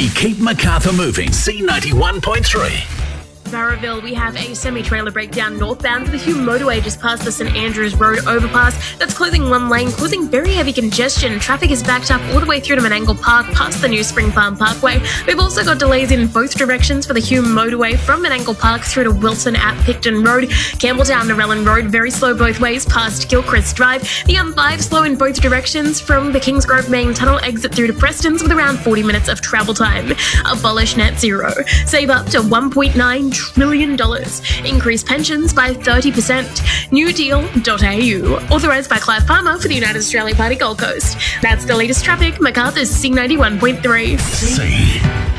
We keep Macarthur moving. C91.3. Barraville, we have a semi-trailer breakdown northbound for the Hume motorway just past the St Andrews Road overpass. That's closing one lane, causing very heavy congestion. Traffic is backed up all the way through to Menangle Park past the new Spring Farm Parkway. We've also got delays in both directions for the Hume motorway from Menangle Park through to Wilson at Picton Road. Campbelltown to Rellan Road, very slow both ways past Gilchrist Drive. The M5 slow in both directions from the Kingsgrove main tunnel exit through to Preston's with around 40 minutes of travel time. Abolish net zero. Save up to $1.9 trillion. Increase pensions by 30%. newdeal.au. Authorised by Clive Palmer for the United Australia Party Gold Coast. That's the latest traffic. Macarthur's C91.3. C.